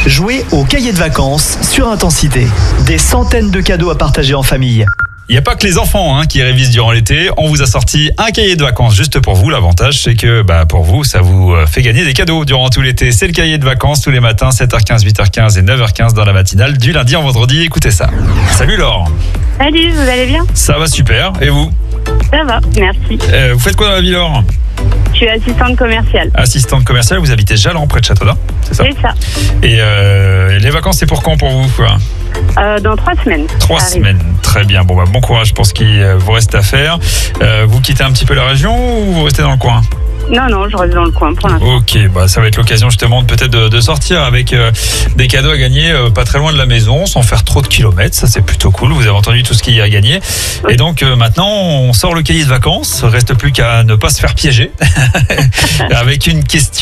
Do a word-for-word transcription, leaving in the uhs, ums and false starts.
Jouez au cahier de vacances sur Intensité. Des centaines de cadeaux à partager en famille. Il n'y a pas que les enfants hein, qui révisent durant l'été. On vous a sorti un cahier de vacances juste pour vous. L'avantage, c'est que bah, pour vous, ça vous fait gagner des cadeaux durant tout l'été. C'est le cahier de vacances tous les matins, sept heures quinze, huit heures quinze et neuf heures quinze dans la matinale du lundi au vendredi. Écoutez ça. Salut Laure. Salut, vous allez bien? Ça va super. Et vous? Ça va, merci. euh, Vous faites quoi dans la vie, Laure? Je suis assistante commerciale. Assistante commerciale, vous habitez Jallan, près de Châteaudun, c'est ça? C'est ça. Et euh, les vacances, c'est pour quand pour vous quoi? Euh, dans trois semaines. Trois ça arrive. semaines, très bien. Bon, bah, bon courage pour ce qu'il euh, vous reste à faire. Euh, vous quittez un petit peu la région ou vous restez dans le coin? Non, non, je reste dans le coin pour l'instant. Ok, bah ça va être l'occasion justement de, peut-être de, de sortir avec euh, des cadeaux à gagner euh, pas très loin de la maison, sans faire trop de kilomètres. Ça c'est plutôt cool. Vous avez entendu tout ce qu'il y a à gagner. Oui. Et donc euh, maintenant on sort le cahier de vacances. Reste plus qu'à ne pas se faire piéger avec une question.